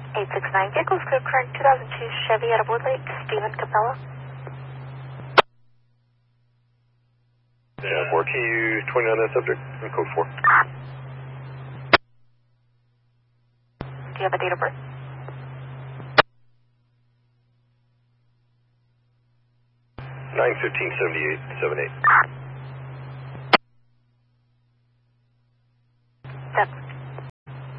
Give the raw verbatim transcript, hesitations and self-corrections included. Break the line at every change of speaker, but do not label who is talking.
eight six nine, vehicles clear current two thousand two Chevy out of Woodlake, Stephen Capella.
Yeah, four, can you twenty on that subject? In code four.
Do you have a date of birth?
nine fifteen seventy-eight, seven eight.